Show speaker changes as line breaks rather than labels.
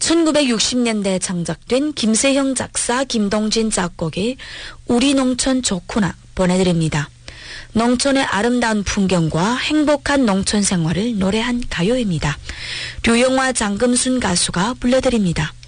1960년대에 창작된 김세형 작사 김동진 작곡의 우리 농촌 좋구나 보내드립니다. 농촌의 아름다운 풍경과 행복한 농촌 생활을 노래한 가요입니다. 류영화 장금순 가수가 불러드립니다.